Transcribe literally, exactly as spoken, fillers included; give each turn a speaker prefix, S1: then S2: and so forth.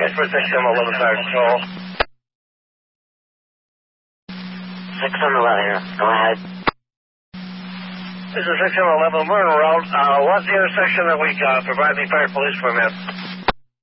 S1: Yes, for six M eleven Fire Patrol.
S2: six M eleven, go ahead.
S1: This is six M eleven, we're around, uh, what's the intersection that we, uh, provide me fire police from, man?